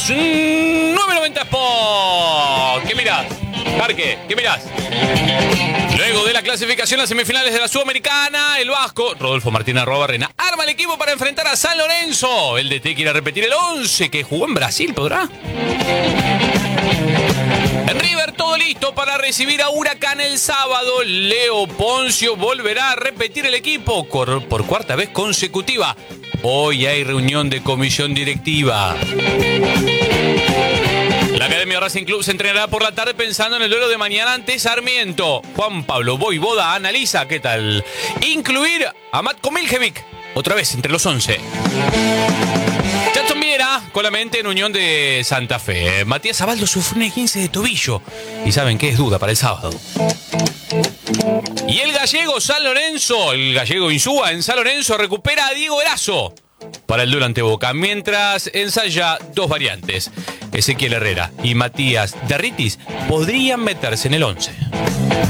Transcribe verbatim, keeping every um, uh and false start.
nueve noventa Sport. ¿Qué mirás? Parque, ¿qué mirás? Luego de la clasificación a las semifinales de la Sudamericana, el vasco Rodolfo Martínez Arrobarrena arma el equipo para enfrentar a San Lorenzo. El D T quiere repetir el once que jugó en Brasil, ¿podrá? En River todo listo para recibir a Huracán el sábado. Leo Poncio volverá a repetir el equipo por cuarta vez consecutiva. Hoy hay reunión de comisión directiva. La Academia Racing Club se entrenará por la tarde pensando en el duelo de mañana ante Sarmiento. Juan Pablo Voivoda analiza qué tal incluir a Matko Miljevic otra vez entre los once. Jackson Viera con la mente en Unión de Santa Fe. Matías Abaldo sufrió un esguince de tobillo y saben que es duda para el sábado. Y el gallego San Lorenzo, el gallego Insúa en San Lorenzo recupera a Diego Erazo para el duelo ante Boca, mientras ensaya dos variantes. Ezequiel Herrera y Matías Derritis podrían meterse en el once.